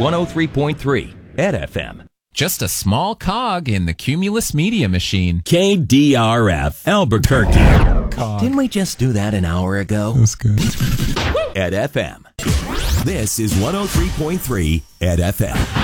103.3 Ed FM. Just a small cog in the Cumulus Media machine. KDRF, Albuquerque. Cog. Didn't we just do that an hour ago? That's good. Ed FM. This is 103.3 Ed FM.